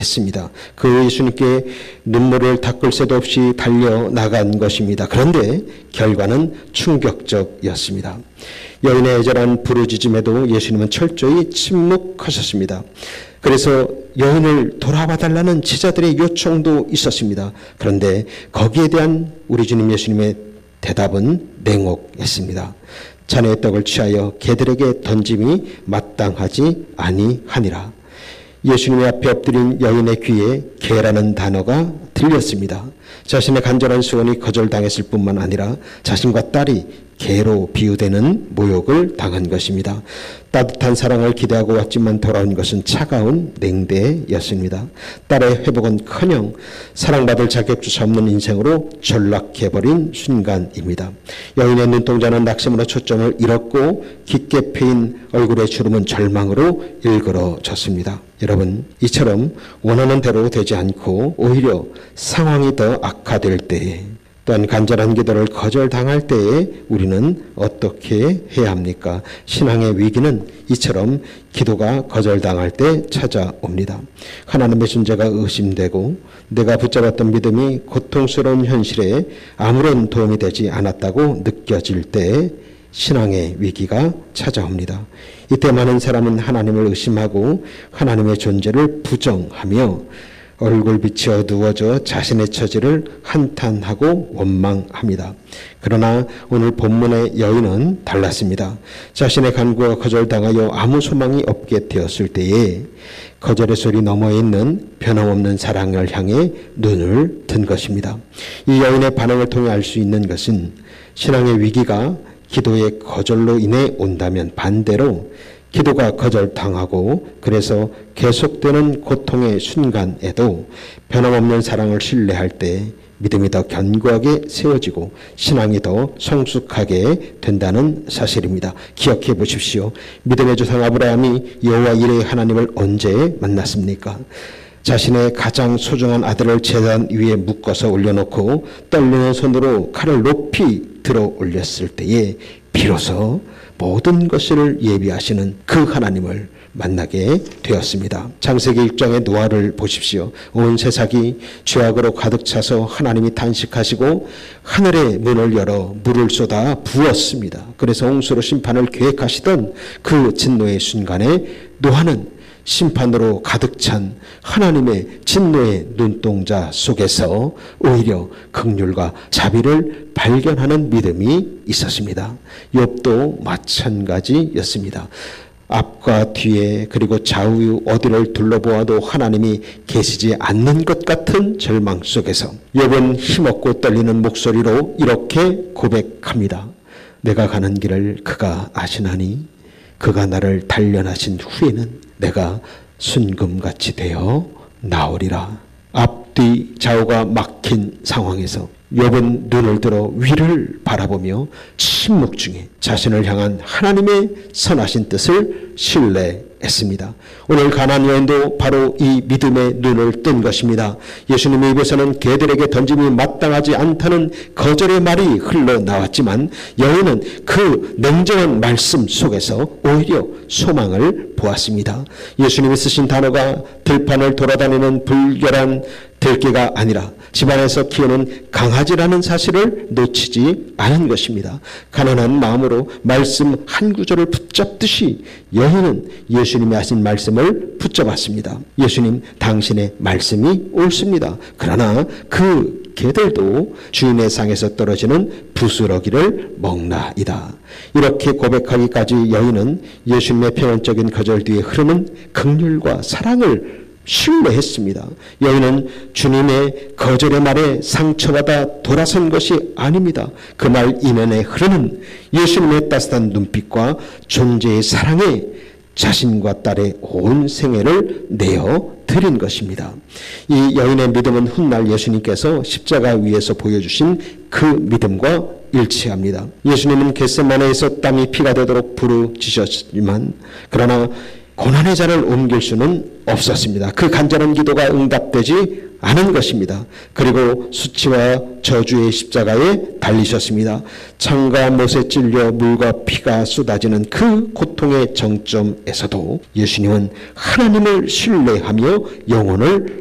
했습니다. 그 예수님께 눈물을 닦을 새도 없이 달려나간 것입니다. 그런데 결과는 충격적이었습니다. 여인의 애절한 부르짖음에도 예수님은 철저히 침묵하셨습니다. 그래서 여인을 돌아와 달라는 제자들의 요청도 있었습니다. 그런데 거기에 대한 우리 주님 예수님의 대답은 냉혹했습니다. 자네의 떡을 취하여 개들에게 던짐이 마땅하지 아니하니라. 예수님의 앞에 엎드린 여인의 귀에 개라는 단어가 들렸습니다. 자신의 간절한 소원이 거절당했을 뿐만 아니라 자신과 딸이 개로 비유되는 모욕을 당한 것입니다. 따뜻한 사랑을 기대하고 왔지만 돌아온 것은 차가운 냉대였습니다. 딸의 회복은커녕 사랑받을 자격조차 없는 인생으로 전락해버린 순간입니다. 여인의 눈동자는 낙심으로 초점을 잃었고 깊게 패인 얼굴의 주름은 절망으로 일그러졌습니다. 여러분, 이처럼 원하는 대로 되지 않고 오히려 상황이 더 악화될 때에, 또한 간절한 기도를 거절당할 때에 우리는 어떻게 해야 합니까? 신앙의 위기는 이처럼 기도가 거절당할 때 찾아옵니다. 하나님의 존재가 의심되고 내가 붙잡았던 믿음이 고통스러운 현실에 아무런 도움이 되지 않았다고 느껴질 때 신앙의 위기가 찾아옵니다. 이때 많은 사람은 하나님을 의심하고 하나님의 존재를 부정하며 얼굴빛이 어두워져 자신의 처지를 한탄하고 원망합니다. 그러나 오늘 본문의 여인은 달랐습니다. 자신의 간구가 거절당하여 아무 소망이 없게 되었을 때에 거절의 소리 너머에 있는 변함없는 사랑을 향해 눈을 든 것입니다. 이 여인의 반응을 통해 알 수 있는 것은 신앙의 위기가 기도의 거절로 인해 온다면 반대로 기도가 거절당하고 그래서 계속되는 고통의 순간에도 변함없는 사랑을 신뢰할 때 믿음이 더 견고하게 세워지고 신앙이 더 성숙하게 된다는 사실입니다. 기억해 보십시오. 믿음의 조상 아브라함이 여호와 이레의 하나님을 언제 만났습니까? 자신의 가장 소중한 아들을 제단 위에 묶어서 올려놓고 떨리는 손으로 칼을 높이 들어 올렸을 때에 비로소 모든 것을 예비하시는 그 하나님을 만나게 되었습니다. 창세기 1장의 노아를 보십시오. 온 세상이 죄악으로 가득 차서 하나님이 탄식하시고 하늘의 문을 열어 물을 쏟아 부었습니다. 그래서 홍수로 심판을 계획하시던 그 진노의 순간에 노아는 심판으로 가득 찬 하나님의 진노의 눈동자 속에서 오히려 긍휼과 자비를 발견하는 믿음이 있었습니다. 욥도 마찬가지였습니다. 앞과 뒤에 그리고 좌우 어디를 둘러보아도 하나님이 계시지 않는 것 같은 절망 속에서 욥은 힘없고 떨리는 목소리로 이렇게 고백합니다. 내가 가는 길을 그가 아시나니 그가 나를 단련하신 후에는 내가 순금같이 되어 나오리라. 앞뒤 좌우가 막힌 상황에서 욥은 눈을 들어 위를 바라보며 침묵 중에 자신을 향한 하나님의 선하신 뜻을 신뢰했습니다. 오늘 가나안 여인도 바로 이 믿음의 눈을 뜬 것입니다. 예수님의 입에서는 개들에게 던짐이 마땅하지 않다는 거절의 말이 흘러나왔지만 여인은 그 냉정한 말씀 속에서 오히려 소망을 보았습니다. 예수님이 쓰신 단어가 들판을 돌아다니는 불결한 들개가 아니라 집안에서 키우는 강아지라는 사실을 놓치지 않은 것입니다. 가난한 마음으로 말씀 한 구절을 붙잡듯이 여인은 예수님이 하신 말씀을 붙잡았습니다. 예수님, 당신의 말씀이 옳습니다. 그러나 그 개들도 주인의 상에서 떨어지는 부스러기를 먹나이다. 이렇게 고백하기까지 여인은 예수님의 표현적인 거절 뒤에 흐르는 긍휼과 사랑을 신뢰했습니다. 여인은 주님의 거절의 말에 상처받아 돌아선 것이 아닙니다. 그 말 이면에 흐르는 예수님의 따뜻한 눈빛과 존재의 사랑에 자신과 딸의 온 생애를 내어 드린 것입니다. 이 여인의 믿음은 훗날 예수님께서 십자가 위에서 보여주신 그 믿음과 일치합니다. 예수님은 겟세마네에서 땀이 피가 되도록 부르짖으셨지만 그러나 고난의 잔을 옮길 수는 없었습니다. 그 간절한 기도가 응답되지 아는 것입니다. 그리고 수치와 저주의 십자가에 달리셨습니다. 창과 못에 찔려 물과 피가 쏟아지는 그 고통의 정점에서도 예수님은 하나님을 신뢰하며 영혼을